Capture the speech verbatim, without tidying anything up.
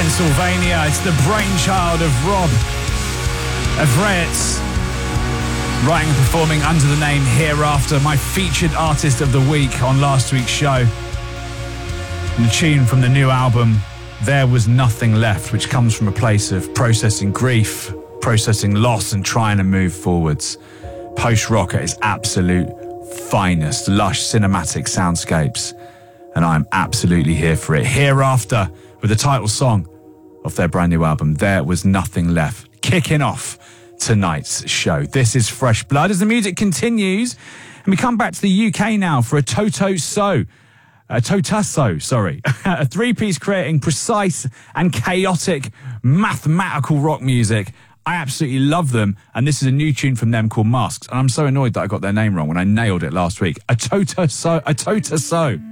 Pennsylvania. It's the brainchild of Rob Everett, writing and performing under the name Hereafter, my featured artist of the week on last week's show. And the tune from the new album, There Was Nothing Left, which comes from a place of processing grief, processing loss and trying to move forwards. Post-rock at its absolute finest, lush cinematic soundscapes. And I'm absolutely here for it. Hereafter, with the title song of their brand new album, There Was Nothing Left, kicking off tonight's show. This is Fresh Blood as the music continues. And we come back to the U K now for a Toto So. A Totasso, sorry. A three-piece creating precise and chaotic mathematical rock music. I absolutely love them. And this is a new tune from them called Masks. And I'm so annoyed that I got their name wrong when I nailed it last week. A Totasso, a Totasso.